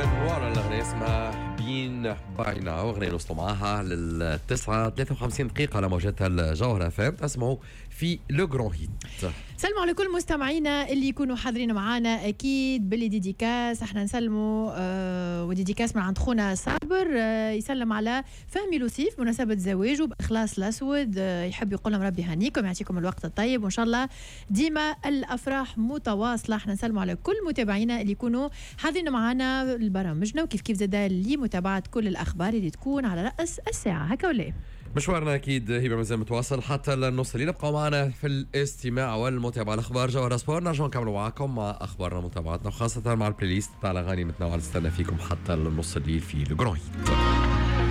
ورا الأغنية اسمها بين باي ناو، أغنية نوصلوا معاها للتسعة 53 دقيقة على موجات الجوهرة فام. تسمعوا في لو جران هيت. سلموا على كل مستمعينا اللي يكونوا حاضرين معانا اكيد باللي ديديكاس. احنا نسلموا وديديكاس من عند خونا صابر يسلم على فهمي لوسيف مناسبه زواجه باخلاص الاسود. يحب يقول لهم ربي هنيكم يعطيكم الوقت الطيب وان شاء الله ديما الافراح متواصله. احنا نسلموا على كل متابعينا اللي يكونوا حاضرين معانا لبرامجنا وكيف كيف زاد لمتابعه كل الاخبار اللي تكون على راس الساعه. هكا ولا مشوارنا اكيد هيبه مازال متواصل حتى النص الليل. ابقوا معنا في الاستماع والمتابعه الاخبار جوهر سبور. نرجع نكملوا معكم مع اخبارنا ومتابعاتنا وخاصه مع البلاي ليست تاع الاغاني متنوعه. نستنى فيكم حتى النص الليل في لو جران هيت.